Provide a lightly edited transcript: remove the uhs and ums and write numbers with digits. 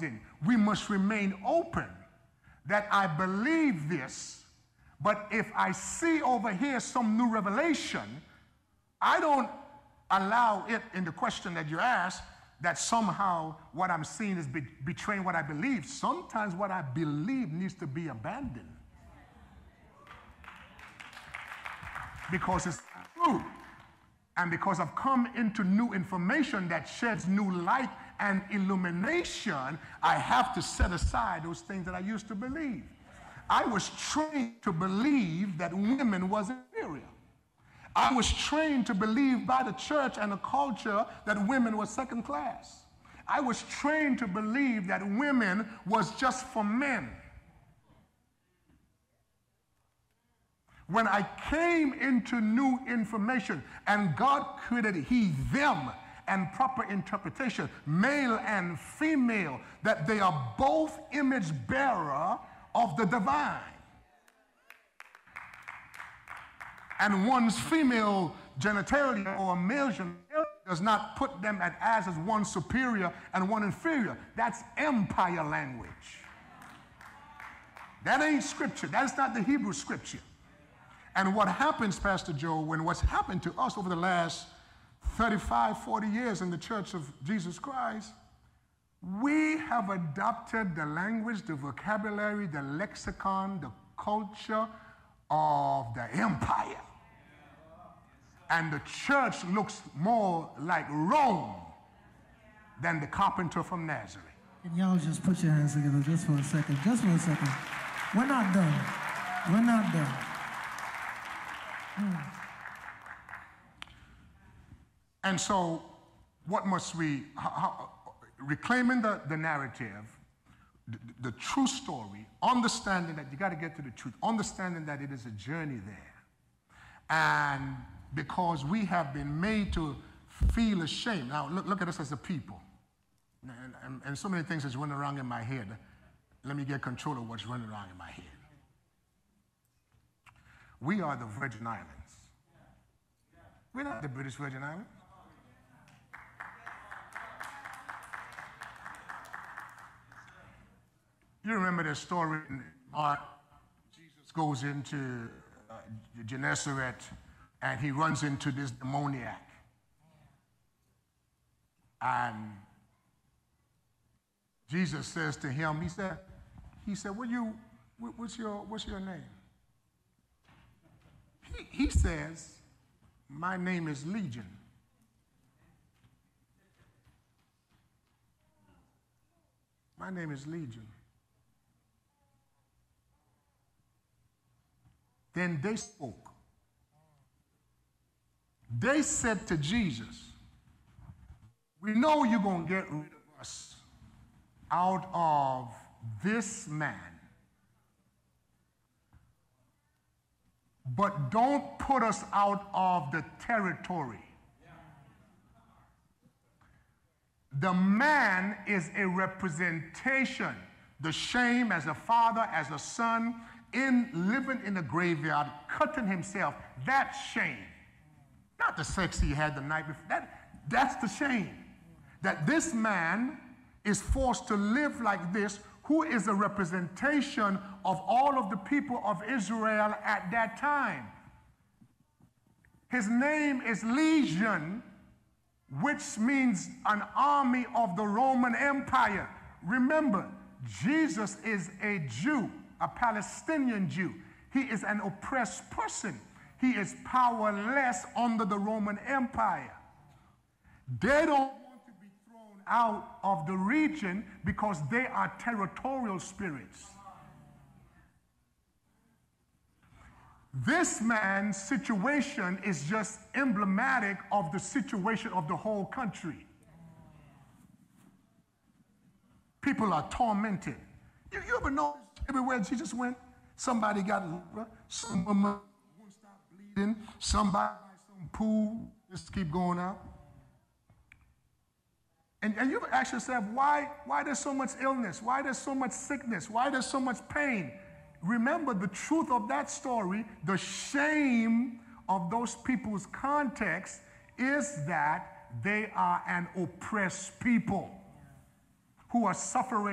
in. We must remain open that I believe this, but if I see over here some new revelation, I don't allow it in the question that you asked that somehow what I'm seeing is betraying what I believe. Sometimes what I believe needs to be abandoned because it's true. And because I've come into new information that sheds new light and illumination, I have to set aside those things that I used to believe. I was trained to believe that women was inferior. I was trained to believe by the church and the culture that women were second class. I was trained to believe that women was just for men. When I came into new information and God created he, them, and proper interpretation, male and female, that they are both image bearer of the divine. And one's female genitalia or male genitalia does not put them as one superior and one inferior. That's empire language. That ain't scripture. That's not the Hebrew scripture. And what happens, Pastor Joe, when what's happened to us over the last 35, 40 years in the Church of Jesus Christ, we have adopted the language, the vocabulary, the lexicon, the culture of the empire. And the church looks more like Rome than the carpenter from Nazareth. Can y'all just put your hands together just for a second? Just for a second. We're not done. We're not done. And so, what must we, reclaiming the narrative, the true story, understanding that you got to get to the truth, understanding that it is a journey there. And because we have been made to feel ashamed. Now, look at us as a people. And so many things that's running around in my head. Let me get control of what's running around in my head. We are the Virgin Islands. We're not the British Virgin Islands. You remember the story in Mark, Jesus goes into Gennesaret and he runs into this demoniac. And Jesus says to him, he said, what's your name? He says, my name is Legion. My name is Legion. Then they spoke. They said to Jesus, we know you're going to get rid of us out of this man, but don't put us out of the territory. The man is a representation, the shame as a father, as a son, in living in the graveyard, cutting himself, that shame. Not the sex he had the night before. That's the shame. That this man is forced to live like this, who is a representation of all of the people of Israel at that time. His name is Legion, which means an army of the Roman Empire. Remember, Jesus is a Jew, a Palestinian Jew. He is an oppressed person. He is powerless under the Roman Empire. They don't want to be thrown out of the region because they are territorial spirits. This man's situation is just emblematic of the situation of the whole country. People are tormented. You ever notice everywhere Jesus went, somebody got, some woman won't stop bleeding, somebody by some pool, just keep going out. And you ever ask yourself, why there's so much illness? Why there's so much sickness? Why there's so much pain? Remember the truth of that story, the shame of those people's context is that they are an oppressed people who are suffering